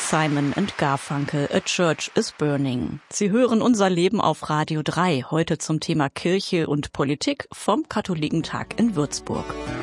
Simon and Garfunkel, A Church is Burning. Sie hören unser Leben auf Radio 3, heute zum Thema Kirche und Politik vom Katholikentag in Würzburg.